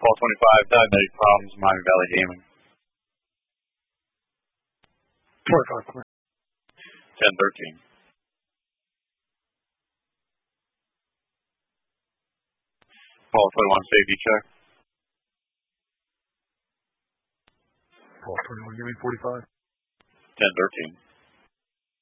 Paul 25, diabetic problems, Miami Valley Gaming. 25. 10-13. Paul 21, safety check. Paul 21, give me 45. 10-13.